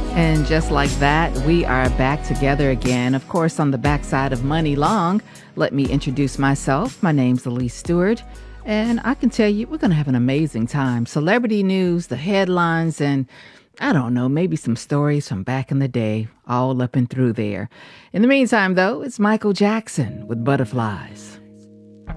And just like that, we are back together again. Of course, on the backside of Money Long, let me introduce myself. My name's Elise Stewart, and I can tell you we're going to have an amazing time. Celebrity news, the headlines, and I don't know, maybe some stories from back in the day, all up and through there. In the meantime, though, it's Michael Jackson with Butterflies.